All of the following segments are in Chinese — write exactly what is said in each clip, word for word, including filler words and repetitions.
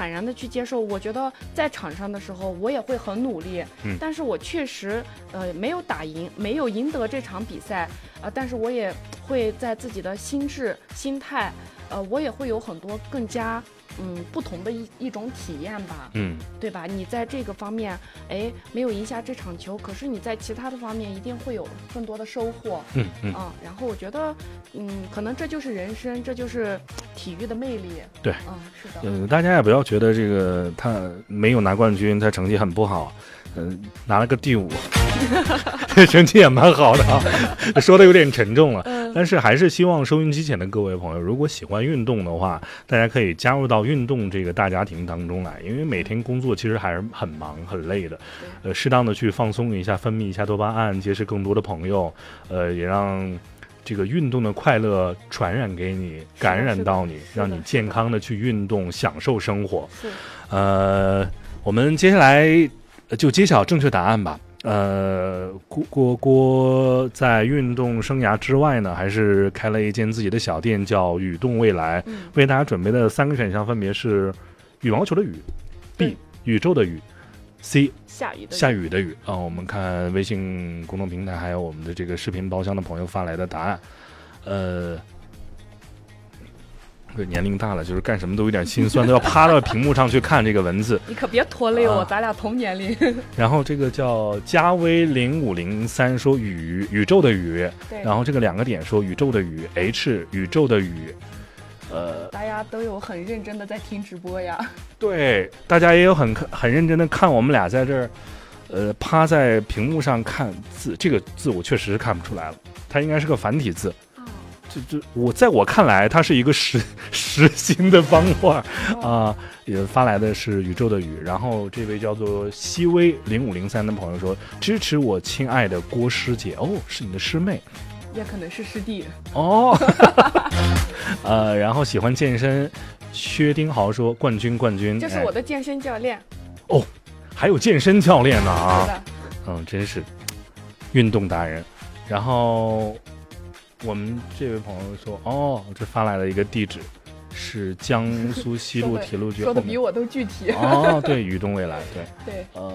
坦然的去接受。我觉得在场上的时候，我也会很努力， 嗯， 但是我确实呃没有打赢，没有赢得这场比赛，啊、呃，但是我也会在自己的心智、心态，呃，我也会有很多更加。嗯，不同的一一种体验吧， 嗯， 对吧？你在这个方面，哎，没有赢下这场球，可是你在其他的方面一定会有更多的收获， 嗯嗯啊。然后我觉得，嗯，可能这就是人生，这就是体育的魅力。 对， 嗯，是的。 呃，大家也不要觉得这个他没有拿冠军，他成绩很不好，嗯、呃，拿了个第五，成绩也蛮好的啊，说的有点沉重了。 嗯但是还是希望收音机前的各位朋友，如果喜欢运动的话，大家可以加入到运动这个大家庭当中来，因为每天工作其实还是很忙很累的，呃，适当的去放松一下，分泌一下多巴胺，结识更多的朋友，呃，也让这个运动的快乐传染给你，感染到你，让你健康的去运动，享受生活。 是， 呃，我们接下来就揭晓正确答案吧。呃，郭郭郭在运动生涯之外呢，还是开了一间自己的小店，叫宇动未来。 嗯、 为大家准备的三个选项分别是羽毛球的羽 ，B 宇宙的宇 ，C 下雨的下雨的雨啊。我们看微信公众平台还有我们的这个视频包厢的朋友发来的答案，呃。这年龄大了，就是干什么都有点心酸，都要趴到屏幕上去看这个文字。 你可别拖累我， 啊、 咱俩同年龄。 然后这个叫加威零五零三说宇宇宙的宇，然后这个两个点说宇宙的宇 H 宇宙的宇，呃， 大家都有很认真的在听直播呀。 对，大家也有很很认真的看我们俩在这儿，呃，趴在屏幕上看字，这个字我确实是看不出来了，它应该是个繁体字。就就我在我看来，它是一个实实心的方块啊、呃，也发来的是宇宙的宇。然后这位叫做西威零五零三的朋友说：“支持我亲爱的郭师姐。”哦，是你的师妹， 也可能是师弟哦。呃，然后喜欢健身，薛丁豪说：“冠军冠军。” 这是我的健身教练。 哎、哦，还有健身教练呢啊！ 是的， 嗯，真是运动达人。然后。我们这位朋友说，哦，这发来了一个地址，是江苏西路铁路局。 说的比我都具体。 哦，对，宇动未来，对， 对， 呃，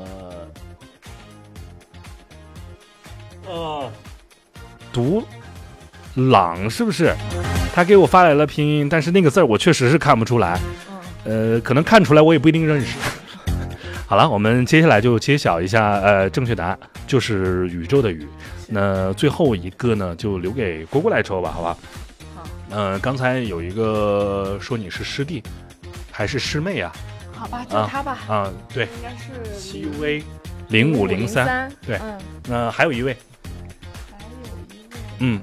呃，读朗是不是？他给我发来了拼音，但是那个字我确实是看不出来。嗯、呃，可能看出来我也不一定认识。好了，我们接下来就揭晓一下，呃，正确答案就是宇宙的宇。那最后一个呢，就留给郭郭来抽吧，好吧？ 好。 呃，刚才有一个说你是师弟还是师妹啊？ 好吧，就他吧。 啊，啊对， 应该是西威零五零三。对，嗯。那、呃、还有一位。 还有一位。 嗯。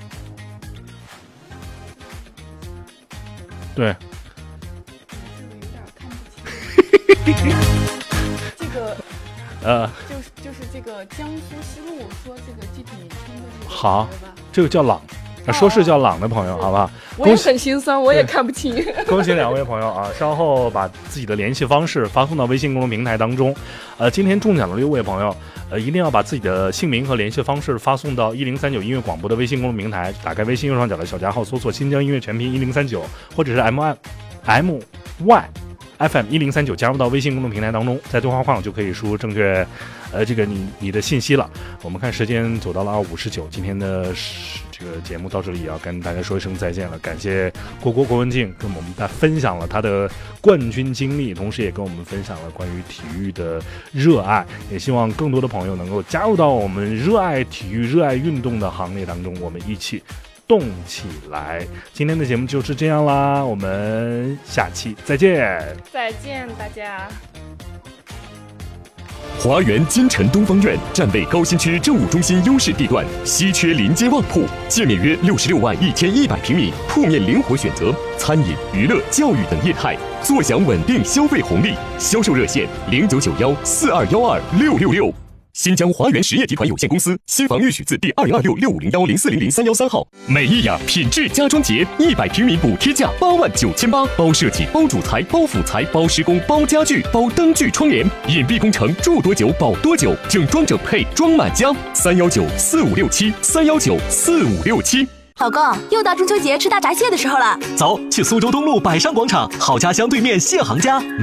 对。 这个有点看不清。这个。 呃， 就是就是这个江苏西路说这个具体名称的这个好，这个叫朗，哦、说是叫朗的朋友，好不好？ 我也很心酸，我也看不清。 恭喜两位朋友啊！稍后把自己的联系方式发送到微信公众平台当中。呃，今天中奖的六位朋友，呃，一定要把自己的姓名和联系方式发送到一零三九音乐广播的微信公众平台，打开微信右上角的小加号，搜索新疆音乐全拼一零三九，或者是 M I M Y。F M 一零三九加入到微信公众平台当中，在对话框就可以输入正确，呃，这个你你的信息了。我们看时间走到了二五十九，今天的这个节目到这里也要跟大家说一声再见了。感谢郭郭郭文静跟我们大家分享了他的冠军经历，同时也跟我们分享了关于体育的热爱。也希望更多的朋友能够加入到我们热爱体育、热爱运动的行列当中，我们一起动起来！今天的节目就是这样啦，我们下期再见！ 再见，大家！ 华源金城东方院站位高新区政务中心优势地段，稀缺临街旺铺，界面约六十六万一千一百平米，铺面灵活选择，餐饮、娱乐、教育等业态，坐享稳定消费红利。销售热线零九九幺四二幺二六六六。新疆华源实业集团有限公司新房预许字第二零二六六五零幺零四零零三幺三号。美意雅品质家装节一百平米补贴价八万九千八，包设计、包主材、包辅材、包施工、包家具、包灯具窗帘，隐蔽工程住多久保多久，整装整配装满家。三幺九四五六七三幺九四五六七。 老公，又到中秋节吃大闸蟹的时候了， 走，去苏州东路百山广场好家乡对面蟹行家。